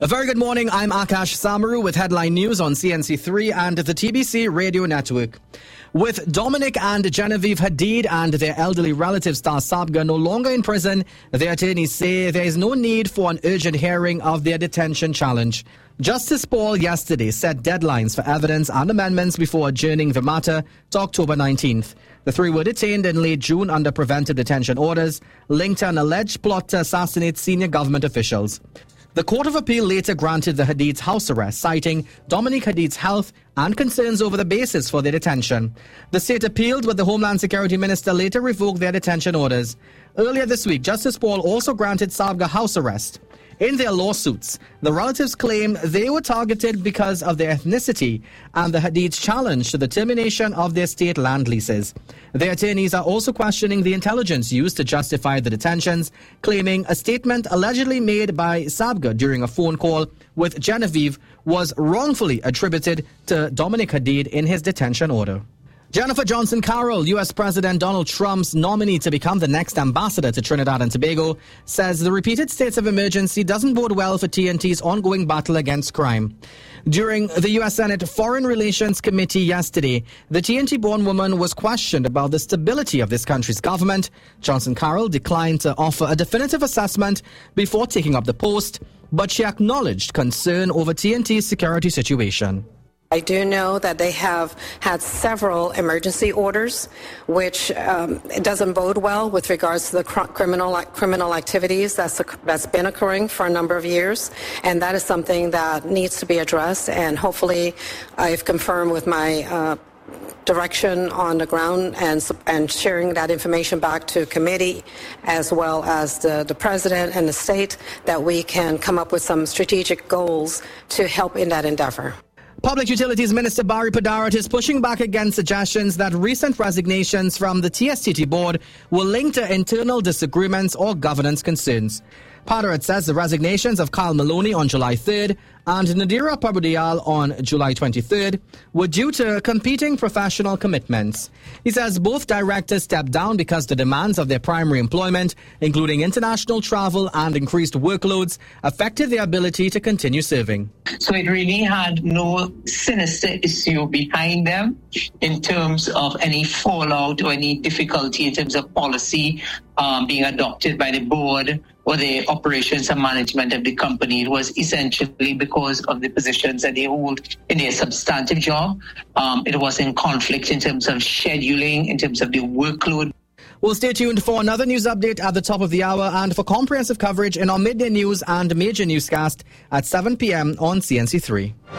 A very good morning. I'm Akash Samaru with headline news on CNC3 and the TBC Radio Network. With Dominic and Genevieve Hadid and their elderly relative Star Sabga no longer in prison, their attorneys say there is no need for an urgent hearing of their detention challenge. Justice Paul yesterday set deadlines for evidence and amendments before adjourning the matter to October 19th. The three were detained in late June under preventive detention orders linked to an alleged plot to assassinate senior government officials. The Court of Appeal later granted the Hadid's house arrest, citing Dominic Hadid's health and concerns over the basis for their detention. The state appealed, but the Homeland Security Minister later revoked their detention orders. Earlier this week, Justice Paul also granted Sabga house arrest. In their lawsuits, the relatives claim they were targeted because of their ethnicity and the Hadid's challenge to the termination of their state land leases. Their attorneys are also questioning the intelligence used to justify the detentions, claiming a statement allegedly made by Sabga during a phone call with Genevieve was wrongfully attributed to Dominic Hadid in his detention order. Jennifer Johnson Carroll, U.S. President Donald Trump's nominee to become the next ambassador to Trinidad and Tobago, says the repeated states of emergency doesn't bode well for TNT's ongoing battle against crime. During the U.S. Senate Foreign Relations Committee yesterday, the TNT-born woman was questioned about the stability of this country's government. Johnson Carroll declined to offer a definitive assessment before taking up the post, but she acknowledged concern over TNT's security situation. I do know that they have had several emergency orders, which it doesn't bode well with regards to the criminal activities that's been occurring for a number of years, and that is something that needs to be addressed. And hopefully, I've confirmed with my direction on the ground and sharing that information back to committee, as well as the president and the state, that we can come up with some strategic goals to help in that endeavor. Public Utilities Minister Barry Padarat is pushing back against suggestions that recent resignations from the TSTT board were linked to internal disagreements or governance concerns. Padarat says the resignations of Kyle Maloney on July 3rd and Nadira Prabhudial on July 23rd were due to competing professional commitments. He says both directors stepped down because the demands of their primary employment, including international travel and increased workloads, affected their ability to continue serving. So it really had no sinister issue behind them in terms of any fallout or any difficulty in terms of policy being adopted by the board or the operations and management of the company. It was essentially because of the positions that they hold in their substantive job. It was in conflict in terms of scheduling, in terms of the workload. We'll stay tuned for another news update at the top of the hour and for comprehensive coverage in our midday news and major newscast at 7 p.m. on CNC3.